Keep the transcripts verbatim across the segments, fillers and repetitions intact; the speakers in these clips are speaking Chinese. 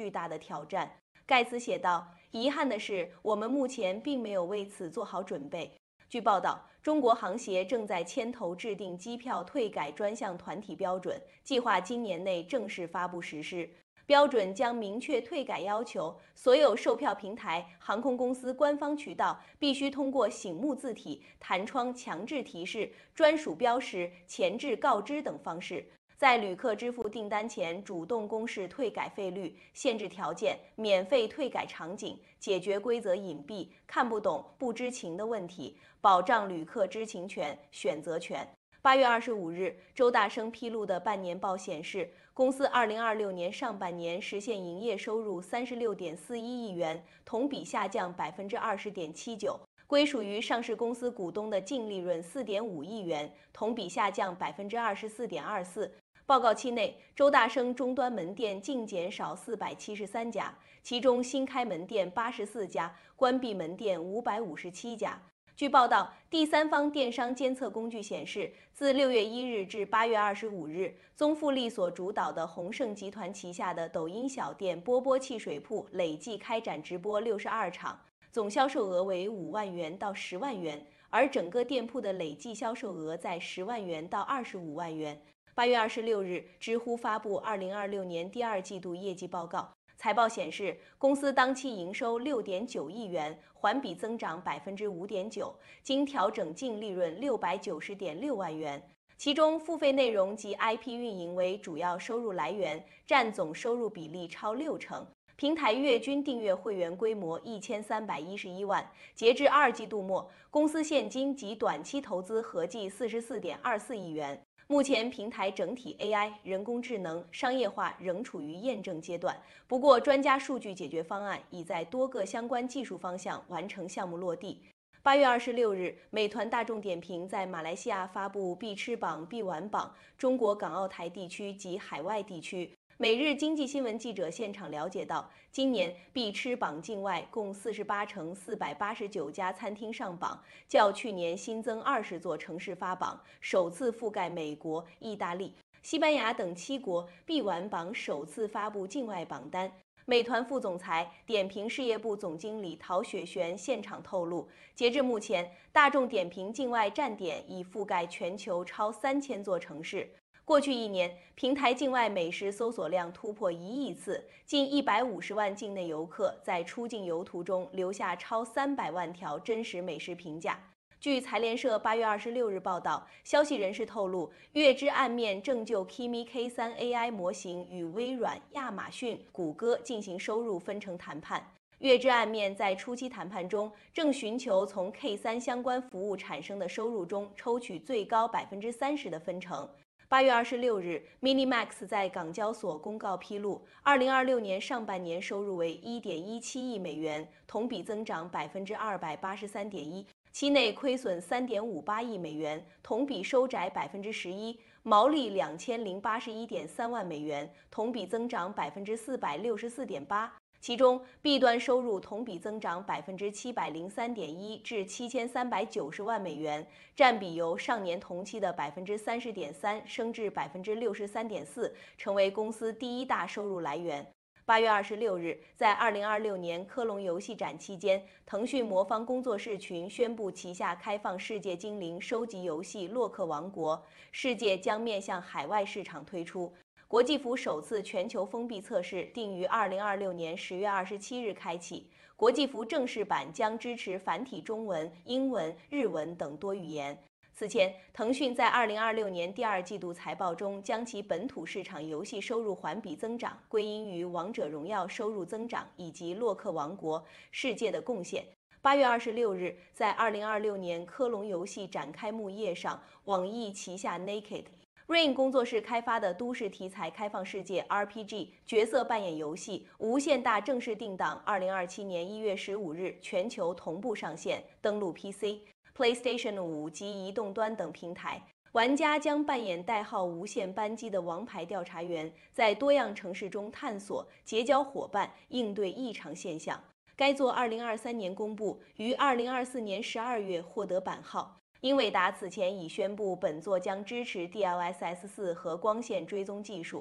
巨大的挑战。盖茨写道：“遗憾的是，我们目前并没有为此做好准备。”据报道，中国航协正在牵头制定机票退改专项团体标准，计划今年内正式发布实施。标准将明确退改要求，所有售票平台、航空公司官方渠道必须通过醒目字体、弹窗强制提示、专属标识、前置告知等方式，在旅客支付订单前主动公示退改费率、限制条件、免费退改场景，解决规则隐蔽、看不懂、不知情的问题，保障旅客知情权、选择权。八月二十五日，周大生披露的半年报显示，公司二零二六年上半年实现营业收入三十六点四一亿元，同比下降百分之二十点七九，归属于上市公司股东的净利润四点五亿元，同比下降百分之二十四点二四。报告期内，周大生终端门店净减少四百七十三家，其中新开门店八十四家，关闭门店五百五十七家。据报道，第三方电商监测工具显示，自六月一日至八月二十五日，宗馥莉所主导的鸿盛集团旗下的抖音小店波波汽水铺累计开展直播六十二场，总销售额为五万元到十万元，而整个店铺的累计销售额在十万元到二十五万元。八月二十六日，知乎发布二零二六年第二季度业绩报告。财报显示，公司当期营收六点九亿元，环比增长百分之五点九，经调整净利润六百九十点六万元。其中，付费内容及 I P 运营为主要收入来源，占总收入比例超六成。平台月均订阅会员规模一千三百一十一万，截至二季度末，公司现金及短期投资合计四十四点二四亿元。目前，平台整体 A I 人工智能商业化仍处于验证阶段。不过，专家数据解决方案已在多个相关技术方向完成项目落地。八月二十六日，美团大众点评在马来西亚发布必吃榜、必玩榜，中国港澳台地区及海外地区。每日经济新闻记者现场了解到，今年必吃榜境外共四十八城四百八十九家餐厅上榜，较去年新增二十座城市发榜，首次覆盖美国、意大利、西班牙等七国。必玩榜首次发布境外榜单。美团副总裁、点评事业部总经理陶雪璇现场透露，截至目前，大众点评境外站点已覆盖全球超三千座城市。过去一年，平台境外美食搜索量突破一亿次，近一百五十万境内游客在出境游途中留下超三百万条真实美食评价。据财联社八月二十六日报道，消息人士透露，月之暗面正就 Kimi K 三 A I 模型与微软、亚马逊、谷歌进行收入分成谈判。月之暗面在初期谈判中，正寻求从 K 三 相关服务产生的收入中抽取最高百分之三十的分成。八月二十六日 ，Minimax 在港交所公告披露，二零二六年上半年收入为一点一七亿美元，同比增长百分之二百八十三点一，期内亏损三点五八亿美元，同比收窄百分之十一，毛利两千零八十一点三万美元，同比增长百分之四百六十四点八。其中 ，B 端收入同比增长百分之七百零三点一至七千三百九十万美元，占比由上年同期的百分之三十点三升至百分之六十三点四，成为公司第一大收入来源。八月二十六日，在二零二六年科隆游戏展期间，腾讯魔方工作室群宣布旗下开放世界精灵收集游戏《洛克王国》，世界将面向海外市场推出。国际服首次全球封闭测试定于二零二六年十月二十七日开启。国际服正式版将支持繁体中文、英文、日文等多语言。此前，腾讯在二零二六年第二季度财报中将其本土市场游戏收入环比增长归因于《王者荣耀》收入增长以及《洛克王国：世界》的贡献。八月二十六日，在二零二六年科隆游戏展开幕夜上，网易旗下 Naked。Rain 工作室开发的都市题材开放世界 R P G 角色扮演游戏《无限大》正式定档，二零二七年一月十五日全球同步上线，登陆 P C、PlayStation 五及移动端等平台。玩家将扮演代号无限扳机的王牌调查员，在多样城市中探索、结交伙伴、应对异常现象。该作二零二三年公布，于二零二四年十二月获得版号。英伟达此前已宣布，本作将支持 D L S S 四和光线追踪技术。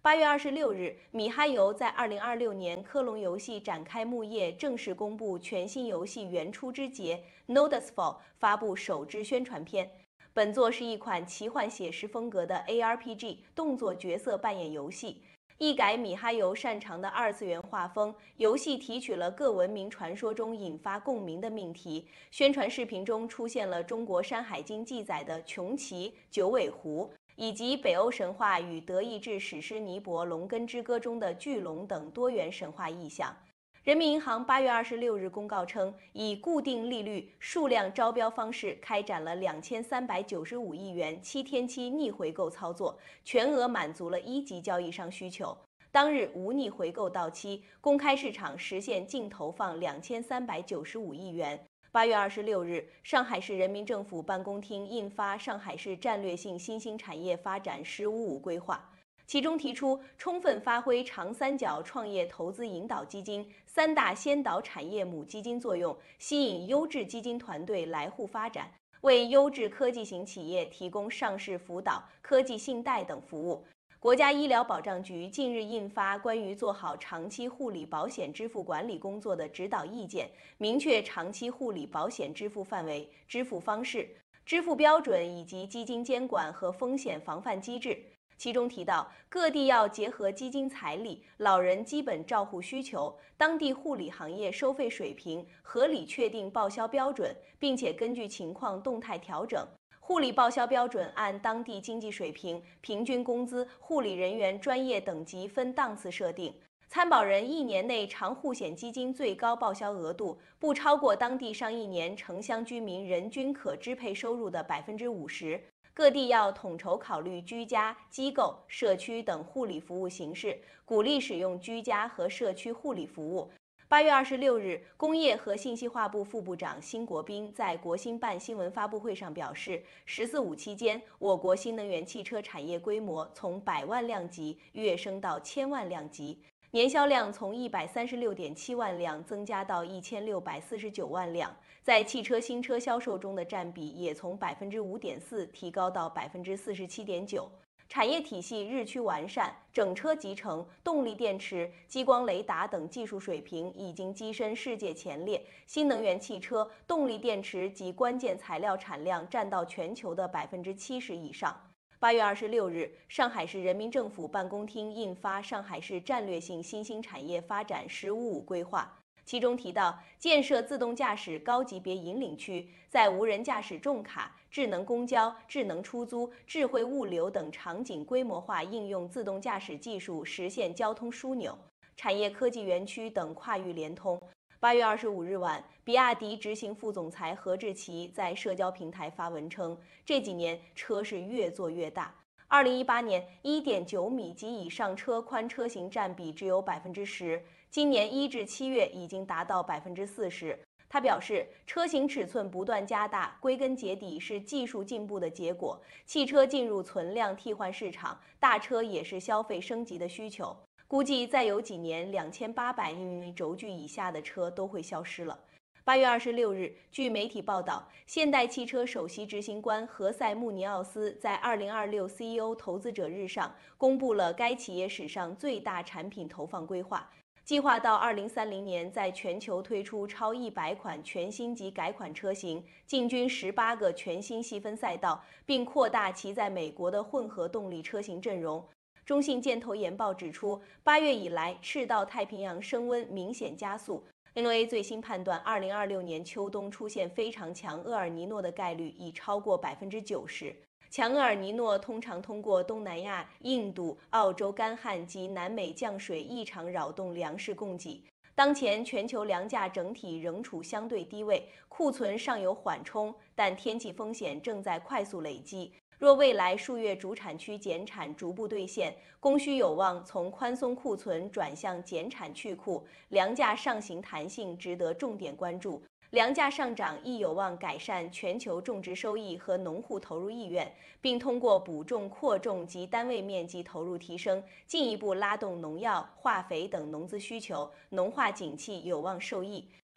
八月二十六日，米哈游在二零二六年科隆游戏展开幕夜正式公布全新游戏《原初之劫 Nodusfall》发布首支宣传片。本作是一款奇幻写实风格的 A R P G 动作角色扮演游戏。一改米哈游擅长的二次元画风，游戏提取了各文明传说中引发共鸣的命题。宣传视频中出现了中国《山海经》记载的穷奇、九尾狐，以及北欧神话与德意志史诗尼伯龙根之歌中的巨龙等多元神话意象。人民银行八月二十六日公告称，以固定利率、数量招标方式开展了两千三百九十五亿元七天期逆回购操作，全额满足了一级交易商需求。当日无逆回购到期，公开市场实现净投放两千三百九十五亿元。八月二十六日，上海市人民政府办公厅印发《上海市战略性新兴产业发展“十五五”规划》。其中提出，充分发挥长三角创业投资引导基金三大先导产业母基金作用，吸引优质基金团队来沪发展，为优质科技型企业提供上市辅导、科技信贷等服务。国家医疗保障局近日印发关于做好长期护理保险支付管理工作的指导意见，明确长期护理保险支付范围、支付方式、支付标准以及基金监管和风险防范机制。其中提到，各地要结合基金财力、老人基本照护需求、当地护理行业收费水平，合理确定报销标准，并且根据情况动态调整。护理报销标准按当地经济水平、平均工资、护理人员专业等级分档次设定。参保人一年内长护险基金最高报销额度不超过当地上一年城乡居民人均可支配收入的百分之五十。各地要统筹考虑居家、机构、社区等护理服务形式，鼓励使用居家和社区护理服务。八月二十六日，工业和信息化部副部长辛国斌在国新办新闻发布会上表示，“十四五”期间，我国新能源汽车产业规模从百万辆级跃升到千万辆级。年销量从一百三十六点七万辆增加到一千六百四十九万辆，在汽车新车销售中的占比也从百分之五点四提高到百分之四十七点九。产业体系日趋完善，整车集成、动力电池、激光雷达等技术水平已经跻身世界前列。新能源汽车、动力电池及关键材料产量占到全球的百分之七十以上。八月二十六日，上海市人民政府办公厅印发《上海市战略性新兴产业发展“十五五”规划》，其中提到，建设自动驾驶高级别引领区，在无人驾驶重卡、智能公交、智能出租、智慧物流等场景规模化应用自动驾驶技术，实现交通枢纽、产业科技园区等跨域联通。八月二十五日晚，比亚迪执行副总裁何志奇在社交平台发文称，这几年车是越做越大。二零一八年，一点九米及以上车宽车型占比只有百分之十，今年一至七月已经达到百分之四十。他表示，车型尺寸不断加大，归根结底是技术进步的结果。汽车进入存量替换市场，大车也是消费升级的需求。估计再有几年，两千八百厘米轴距以下的车都会消失了。八月二十六日，据媒体报道，现代汽车首席执行官何塞·穆尼奥斯在二零二六 C E O 投资者日上公布了该企业史上最大产品投放规划，计划到二零三零年在全球推出超一百款全新及改款车型，进军十八个全新细分赛道，并扩大其在美国的混合动力车型阵容。中信建投研报指出，八月以来，赤道太平洋升温明显加速。N O A 最新判断，二零二六年秋冬出现非常强厄尔尼诺的概率已超过百分之九十。强厄尔尼诺通常通过东南亚、印度、澳洲干旱及南美降水异常扰动粮食供给。当前全球粮价整体仍处相对低位，库存尚有缓冲，但天气风险正在快速累积。若未来数月主产区减产逐步兑现，供需有望从宽松库存转向减产去库，粮价上行弹性值得重点关注。粮价上涨亦有望改善全球种植收益和农户投入意愿，并通过补种扩种及单位面积投入提升，进一步拉动农药、化肥等农资需求，农化景气有望受益。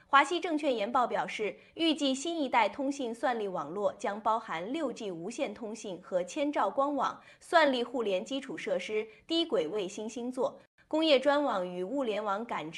华西证券研报表示，预计新一代通信算力网络将包含 六 G 无线通信和千兆光网、算力互联基础设施、低轨卫星星座、工业专网与物联网感知。